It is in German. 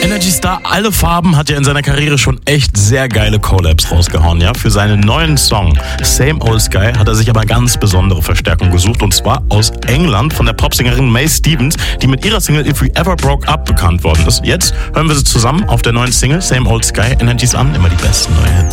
Energy Star Alle Farben hat ja in seiner Karriere schon echt sehr geile Collabs rausgehauen, ja. Für seinen neuen Song Same Old Sky hat er sich aber ganz besondere Verstärkung gesucht, und zwar aus England von der Popsängerin Mae Stevens, die mit ihrer Single If We Ever Broke Up bekannt worden ist. Jetzt hören wir sie zusammen auf der neuen Single Same Old Sky. Energies an, immer die besten neuen Hits.